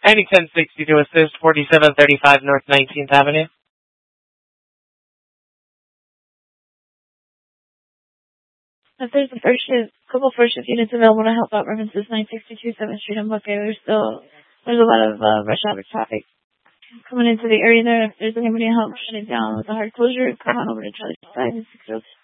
Any 1060 to assist, 4735 North 19th Avenue. If there's a couple first shift units available to help out references 962 7th Street and Buckeye, there's a lot of rush hour traffic coming into the area there. If there's anybody to help shut it down with a hard closure, come on over to Charlie 5 and 6